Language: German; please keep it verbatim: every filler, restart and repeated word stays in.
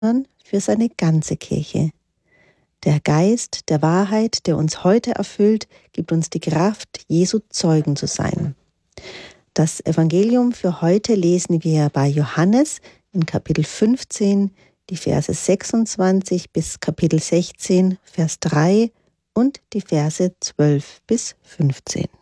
für seine ganze Kirche. Der Geist der Wahrheit, der uns heute erfüllt, gibt uns die Kraft, Jesu Zeugen zu sein. Das Evangelium für heute lesen wir bei Johannes in Kapitel fünfzehn, die Verse sechsundzwanzig bis Kapitel sechzehn, Vers drei und die Verse zwölf bis fünfzehn.